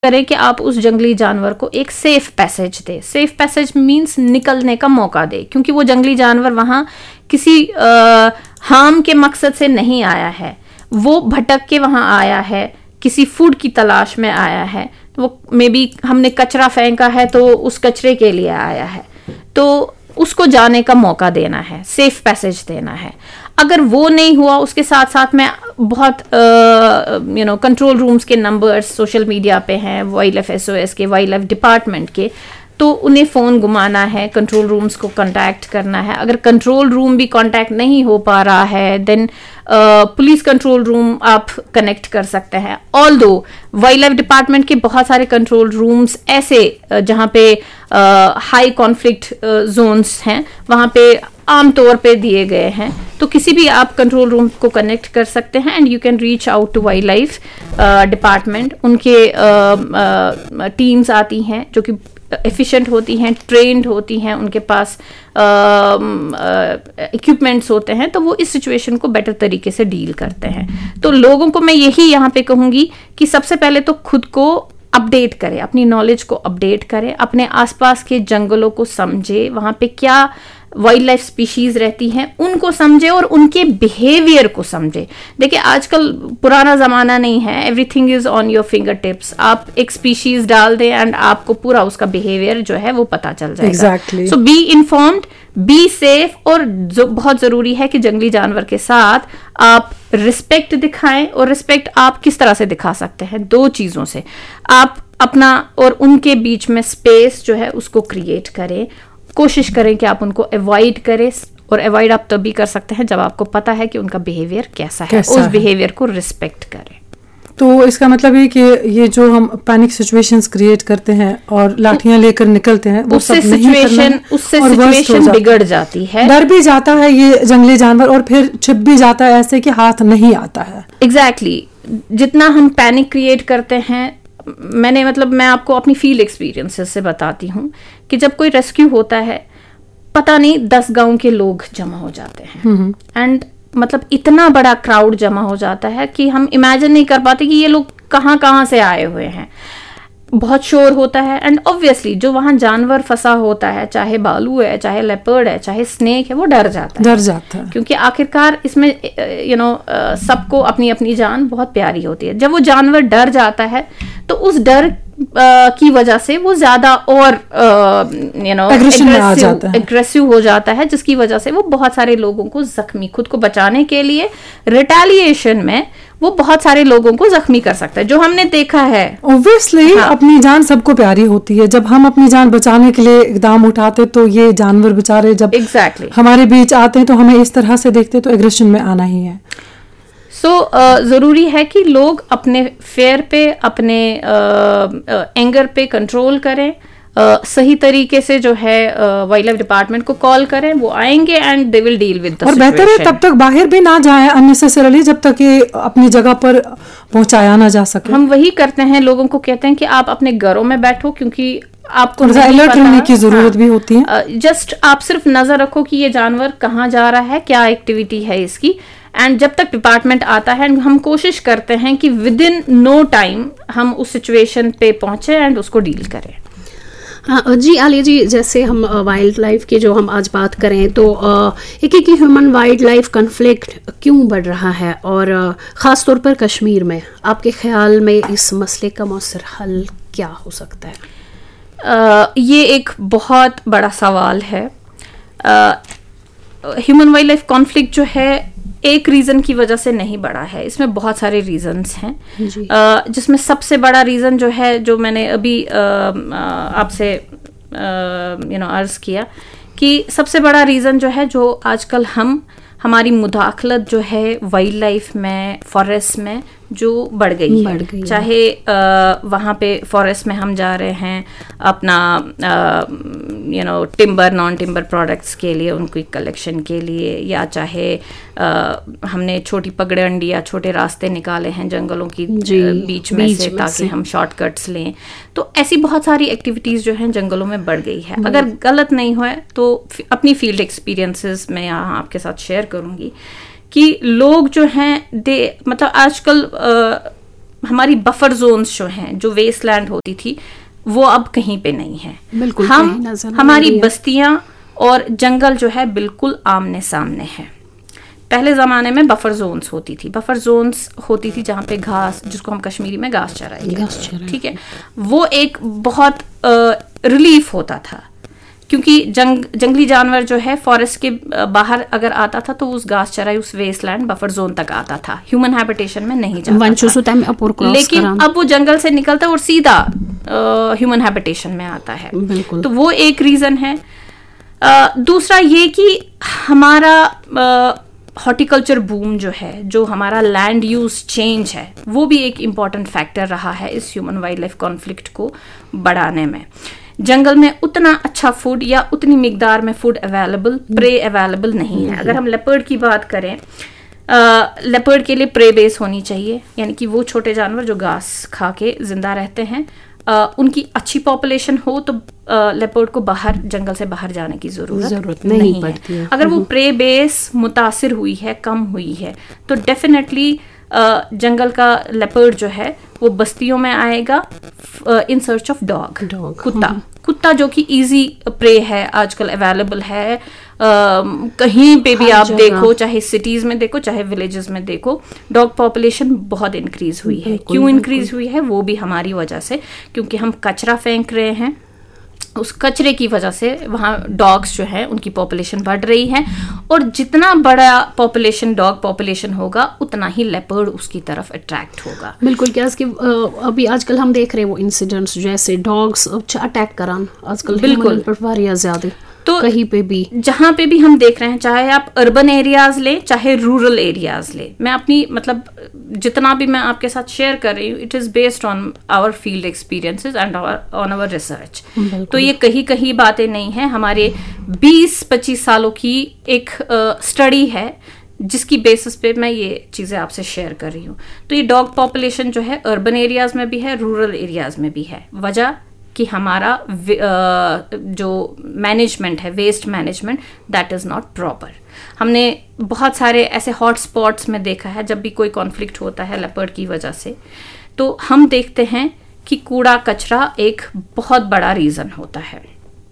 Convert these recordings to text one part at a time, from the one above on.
करें कि आप उस जंगली जानवर को एक सेफ पैसेज दे। सेफ पैसेज मींस निकलने का मौका दे, क्योंकि वो जंगली जानवर वहां किसी हार्म के मकसद से नहीं आया है, वो भटक के वहां आया है, किसी फूड की तलाश में आया है। वो मे बी हमने कचरा फेंका है तो उस कचरे के लिए आया है, तो उसको जाने का मौका देना है, सेफ पैसेज देना है। अगर वो नहीं हुआ, उसके साथ साथ में बहुत कंट्रोल रूम्स के नंबर्स सोशल मीडिया पे हैं, वाइल्ड लाइफ SOS के, वाइल्ड लाइफ डिपार्टमेंट के, तो उन्हें फ़ोन घुमाना है, कंट्रोल रूम्स को कांटेक्ट करना है। अगर कंट्रोल रूम भी कांटेक्ट नहीं हो पा रहा है, देन पुलिस कंट्रोल रूम आप कनेक्ट कर सकते हैं। ऑल्दो वाइल्ड लाइफ डिपार्टमेंट के बहुत सारे कंट्रोल रूम्स ऐसे जहाँ पे हाई कॉन्फ्लिक्ट जोन्स हैं, वहाँ पे आमतौर पे दिए गए हैं, तो किसी भी आप कंट्रोल रूम को कनेक्ट कर सकते हैं and you can reach out to wild life department. उनके टीम्स आती हैं जो कि एफिशिएंट होती हैं, ट्रेंड होती हैं, उनके पास इक्विपमेंट्स होते हैं, तो वो इस सिचुएशन को बेटर तरीके से डील करते हैं। तो लोगों को मैं यही यहाँ पे कहूँगी कि सबसे पहले तो खुद को अपडेट करें, अपनी नॉलेज को अपडेट करें, अपने आसपास के जंगलों को समझे, वहाँ पे क्या वाइल्ड लाइफ स्पीशीज रहती हैं उनको समझे और उनके बिहेवियर को समझे। देखिए आजकल पुराना जमाना नहीं है, everything is on your finger tips. आप एक स्पीशीज डाल दें एंड आपको पूरा उसका बिहेवियर जो है वो पता चल जाएगा। Exactly. So be informed, be safe, और जो बहुत जरूरी है कि जंगली जानवर के साथ आप रिस्पेक्ट दिखाएं। और रिस्पेक्ट आप किस तरह से दिखा सकते हैं? दो चीजों से। आप अपना और उनके बीच में स्पेस जो है उसको क्रिएट करें, कोशिश करें कि आप उनको अवॉइड करें, और अवॉइड आप तभी कर सकते हैं जब आपको पता है कि उनका बिहेवियर कैसा है, उस बिहेवियर को रिस्पेक्ट करें। तो इसका मतलब है कि ये जो हम पैनिक सिचुएशंस क्रिएट करते हैं और लाठियां लेकर निकलते हैं, वो सब नहीं करना है, उससे सिचुएशन बिगड़ जाती है, डर भी जाता है ये जंगली जानवर, और फिर छिप भी जाता है ऐसे कि हाथ नहीं आता है। एग्जैक्टली जितना हम पैनिक क्रिएट करते हैं, मैं आपको अपनी फील्ड एक्सपीरियंसेस से बताती हूँ कि जब कोई रेस्क्यू होता है, पता नहीं 10 गांव के लोग जमा हो जाते हैं एंड मतलब इतना बड़ा क्राउड जमा हो जाता है कि हम इमेजिन नहीं कर पाते कि ये लोग कहाँ कहाँ से आए हुए हैं। बहुत शोर होता है एंड ऑब्वियसली जो वहां जानवर फंसा होता है, चाहे भालू है, चाहे लेपर्ड है, चाहे स्नेक है, वो डर जाता है, क्योंकि आखिरकार इसमें सबको अपनी अपनी जान बहुत प्यारी होती है। जब वो जानवर डर जाता है तो उस डर की वजह से वो ज्यादा और एग्रेसिव हो जाता है, जिसकी वजह से वो बहुत सारे लोगों को जख्मी, खुद को बचाने के लिए रिटेलिएशन में वो बहुत सारे लोगों को जख्मी कर सकता है, जो हमने देखा है। ऑब्वियसली अपनी जान सबको प्यारी होती है। जब हम अपनी जान बचाने के लिए इकदाम उठाते तो ये जानवर बेचारे जब हमारे बीच आते हैं तो हमें इस तरह से देखते, तो एग्रेशन में आना ही है। जरूरी है कि लोग अपने फेयर पे, अपने एंगर पे कंट्रोल करें, सही तरीके से जो है वाइल्ड लाइफ डिपार्टमेंट को कॉल करें, वो आएंगे and they will deal with the situation. और बेहतर है तब तक बाहर भी ना जाएं अननेसेसरीली, जब तक ये अपनी जगह पर पहुंचाया ना जा सके। हम वही करते हैं, लोगों को कहते हैं कि आप अपने घरों में बैठो, क्योंकि आपको अलर्ट रहने की जरूरत भी होती है। जस्ट आप सिर्फ नजर रखो कि ये जानवर कहाँ जा रहा है, क्या एक्टिविटी है इसकी, एंड जब तक डिपार्टमेंट आता है हम कोशिश करते हैं कि विद इन नो टाइम हम उस सिचुएशन पे पहुंचे एंड उसको डील करें। हाँ जी आलिया जी, जैसे हम वाइल्ड लाइफ की जो हम आज बात करें तो एक ह्यूमन वाइल्ड लाइफ कॉन्फ्लिक्ट क्यों बढ़ रहा है, और ख़ास तौर पर कश्मीर में आपके ख्याल में इस मसले का मौसर हल क्या हो सकता है? ये एक बहुत बड़ा सवाल है। ह्यूमन वाइल्ड लाइफ कॉन्फ्लिक्ट जो है एक रीजन की वजह से नहीं बढ़ा है, इसमें बहुत सारे रीजंस हैं, जिसमें सबसे बड़ा रीजन जो है, जो मैंने अभी आपसे अर्ज किया कि सबसे बड़ा रीजन जो है, जो आजकल हमारी मुदाखलत जो है वाइल्ड लाइफ में, फॉरेस्ट में जो बढ़ गई है। चाहे वहाँ पे फॉरेस्ट में हम जा रहे हैं अपना टिम्बर, नॉन टिम्बर प्रोडक्ट्स के लिए, उनकी कलेक्शन के लिए, या चाहे हमने छोटी पगडंडी या छोटे रास्ते निकाले हैं जंगलों की बीच में से ताकि हम शॉर्टकट्स लें। तो ऐसी बहुत सारी एक्टिविटीज़ जो हैं जंगलों में बढ़ गई है। अगर गलत नहीं हुआ तो अपनी फील्ड एक्सपीरियंसेस मैं यहाँ आपके साथ शेयर करूँगी कि लोग जो हैं मतलब आजकल हमारी बफर जोन्स जो हैं, जो वेस्टलैंड होती थी, वो अब कहीं पे नहीं है। बिल्कुल हमारी बस्तियां और जंगल जो है बिल्कुल आमने सामने है। पहले ज़माने में बफर जोन्स होती थी। बफर जोन्स होती थी जहाँ पे घास, जिसको हम कश्मीरी में घास चराई, ठीक है, वो एक बहुत रिलीफ होता था, क्योंकि जंगली जानवर जो है फॉरेस्ट के बाहर अगर आता था तो उस घास चराई, उस वेस्टलैंड बफर जोन तक आता था, ह्यूमन हैबिटेशन में नहीं जाता था। लेकिन अब वो जंगल से निकलता है और सीधा ह्यूमन हैबिटेशन में आता है। तो वो एक रीजन है। दूसरा ये कि हमारा हॉर्टिकल्चर बूम जो है, जो हमारा लैंड यूज चेंज है, वो भी एक इम्पॉर्टेंट फैक्टर रहा है इस ह्यूमन वाइल्ड लाइफ कॉन्फ्लिक्ट को बढ़ाने में। जंगल में उतना अच्छा फूड या उतनी मिकदार में फूड अवेलेबल, प्रे अवेलेबल नहीं है। अगर हम लेपर्ड की बात करें, लेपर्ड के लिए प्रे बेस होनी चाहिए, यानी कि वो छोटे जानवर जो घास खा के जिंदा रहते हैं, उनकी अच्छी पॉपुलेशन हो तो लेपर्ड को बाहर, जंगल से बाहर जाने की जरूरत नहीं पड़ती है। अगर वो प्रे बेस मुतासिर हुई है, कम हुई है, तो डेफिनेटली जंगल का लेपर्ड जो है वो बस्तियों में आएगा इन सर्च ऑफ डॉग, कुत्ता जो कि इजी प्रे है, आजकल अवेलेबल है, कहीं पे भी आप देखो, चाहे सिटीज में देखो चाहे विलेजेस में देखो, डॉग पॉपुलेशन बहुत इंक्रीज हुई है। क्यों इंक्रीज हुई है? वो भी हमारी वजह से, क्योंकि हम कचरा फेंक रहे हैं, उस कचरे की वजह से वहाँ डॉग्स जो है उनकी पॉपुलेशन बढ़ रही है, और जितना बड़ा पॉपुलेशन, डॉग पॉपुलेशन होगा, उतना ही लेपर्ड उसकी तरफ अट्रैक्ट होगा। बिल्कुल, क्या अभी आजकल हम देख रहे हैं वो इंसिडेंट्स जैसे डॉग्स अटैक करान आजकल बिल्कुल ज्यादा, तो कहीं पे भी, जहां पे भी हम देख रहे हैं, चाहे आप अर्बन एरियाज ले चाहे रूरल एरियाज ले, मैं अपनी मतलब जितना भी मैं आपके साथ शेयर कर रही हूँ, it is based on our field experiences and on our research. तो ये कहीं बातें नहीं है, हमारे 20-25 सालों की एक स्टडी है जिसकी बेसिस पे मैं ये चीजें आपसे शेयर कर रही हूँ। तो ये डॉग पॉपुलेशन जो है अर्बन एरियाज में भी है, रूरल एरियाज में भी है। वजह कि हमारा जो मैनेजमेंट है, waste management, that is not proper. हमने बहुत सारे ऐसे हॉट स्पॉट्स में देखा है, जब भी कोई कॉन्फ्लिक्ट होता है लेपर्ड की वजह से, तो हम देखते हैं कि कूड़ा कचरा एक बहुत बड़ा रीजन होता है।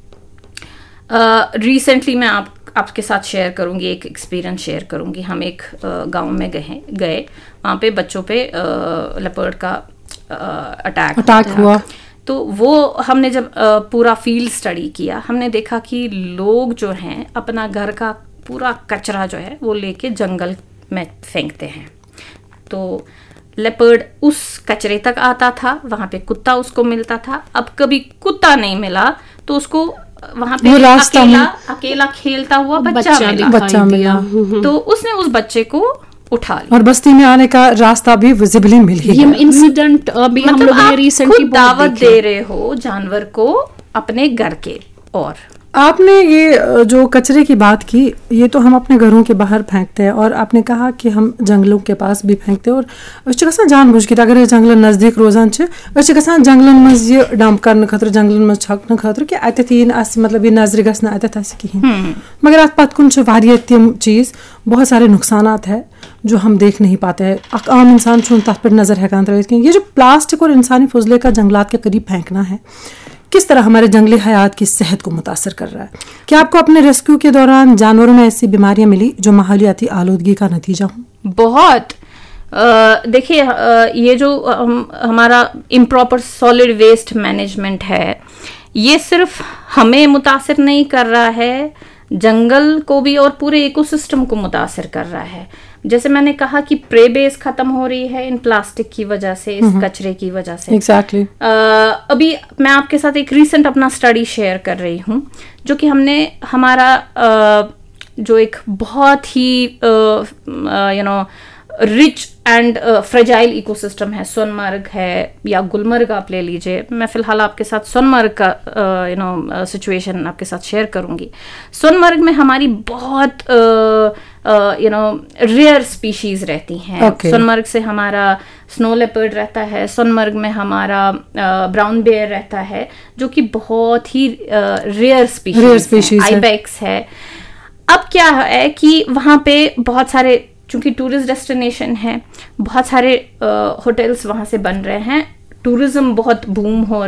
रिसेंटली मैं आपके साथ शेयर करूंगी, एक एक्सपीरियंस शेयर करूंगी। हम एक गांव में गए, वहां पे बच्चों पे लेपर्ड का अटैक हुआ। तो वो हमने जब पूरा फील्ड स्टडी किया, हमने देखा कि लोग जो हैं अपना घर का पूरा कचरा जो है वो लेके जंगल में फेंकते हैं। तो लेपर्ड उस कचरे तक आता था, वहां पे कुत्ता उसको मिलता था। अब कभी कुत्ता नहीं मिला तो उसको वहां पे अकेला खेलता हुआ बच्चा मिला। तो उसने उस बच्चे को उठा लिया और बस्ती में आने का रास्ता भी विजिबली मिल गया। ये इंसिडेंट अभी हम लोगों ने रिसेंटली दावत दे रहे हो जानवर को अपने घर के, और आपने ये जो कचरे की बात की, ये तो हम अपने घरों के बाहर फेंकते हैं, और आपने कहा कि हम जंगलों के पास भी फेंकते हैं, और जानबूझ के अगर जंगल नजदीक रोजान जंगलन मज ये डंप करने खतर, जंगलन मज छकने खतर कि अत मतलब ये नजर गस अत कहीं, मगर अत पत कुन तम चीज बहुत सारे नुकसानात है जो हम देख नहीं पाते हैं। एक आम इंसान तथ पर नजर हेकान त्रित। ये जो प्लास्टिक और इंसानी फजले का जंगलात के करीब फेंकना है, किस तरह हमारे जंगली हयात की सेहत को मुतासर कर रहा है? क्या आपको अपने रेस्क्यू के दौरान जानवरों में ऐसी बीमारियां मिली जो माहौलियाती आलूदगी का नतीजा हो? बहुत। देखिए, ये जो हमारा इम्प्रॉपर सॉलिड वेस्ट मैनेजमेंट है, ये सिर्फ हमें मुतासर नहीं कर रहा है, जंगल को भी और पूरे इकोसिस्टम को मुतासर कर रहा है। जैसे मैंने कहा कि प्रे बेस खत्म हो रही है इन प्लास्टिक की वजह से, इस कचरे की वजह से। Exactly. अभी मैं आपके साथ एक रीसेंट अपना स्टडी शेयर कर रही हूँ, जो कि हमने हमारा जो एक बहुत ही रिच एंड फ्रेजाइल इकोसिस्टम है, सोनमर्ग है या गुलमर्ग आप ले लीजिए। मैं फिलहाल आपके साथ सोनमर्ग का सिचुएशन आपके साथ शेयर करूंगी। सोनमर्ग में हमारी बहुत रेयर स्पीशीज रहती हैं। सोनमर्ग से हमारा स्नो लेपर्ड रहता है, सोनमर्ग में हमारा ब्राउन बेयर रहता है, जो कि बहुत ही रेयर स्पीशीज, आइबेक्स है। अब क्या है कि वहां पे बहुत सारे चूंकि टूरिस्ट डेस्टिनेशन है, बहुत सारे होटल्स वहाँ से बन रहे हैं, टूरिज्म बहुत बूम हो